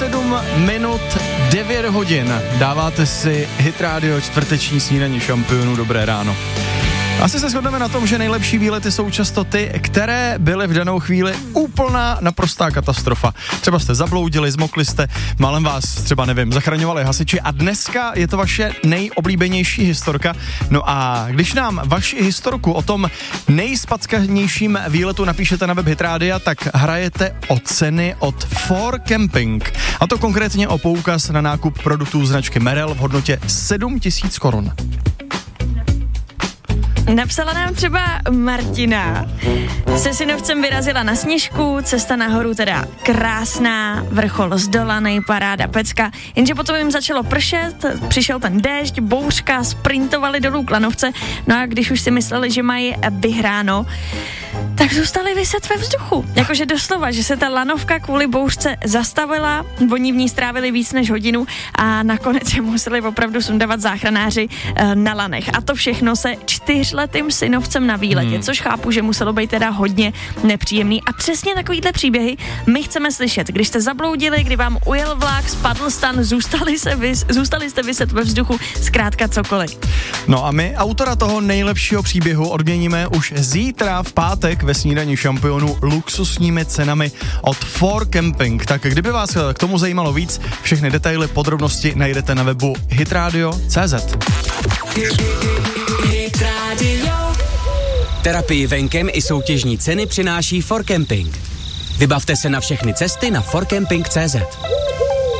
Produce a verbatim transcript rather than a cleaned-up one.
sedm minut devět hodin. Dáváte si Hit Radio čtvrteční snídaní šampionů. Dobré ráno. Asi se shodneme na tom, že nejlepší výlety jsou často ty, které byly v danou chvíli úplná naprostá katastrofa. Třeba jste zabloudili, zmokli jste, málem vás třeba, nevím, zachraňovali hasiči a dneska je to vaše nejoblíbenější historka. No a když nám vaši historku o tom nejspackanějším výletu napíšete na web Hit Rádia, tak hrajete o ceny od For Camping. A to konkrétně o poukaz na nákup produktů značky Merrell v hodnotě sedm tisíc korun. Napsala nám třeba Martina. Se synovcem vyrazila na sněžku, cesta nahoru teda krásná, vrchol zdolanej, paráda, pecka, jenže potom jim začalo pršet, přišel ten déšť, bouřka, sprintovali dolů k lanovce, no a když už si mysleli, že mají vyhráno, tak zůstali vyset ve vzduchu. Jakože doslova, že se ta lanovka kvůli bouřce zastavila, oni v ní strávili víc než hodinu a nakonec je museli opravdu sundavat záchranáři e, na lanech. A to všechno se čtyřletým synovcem na výletě, hmm. což chápu, že muselo být teda hodně nepříjemný. A přesně takovýhle příběhy my chceme slyšet. Když jste zabloudili, kdy vám ujel vlak, spadl stan, zůstali, se vys, zůstali jste vyset ve vzduchu, zkrátka cokoliv. No a my autora toho nejlepšího příběhu odměníme už zítra v pátek ve snídani šampionů luxusními cenami od For Camping. Tak kdyby vás k tomu zajímalo víc, všechny detaily, podrobnosti najdete na webu hitradio tečka cé zet. Terapii venkem i soutěžní ceny přináší For Camping. Vybavte se na všechny cesty na for camping tečka cé zet.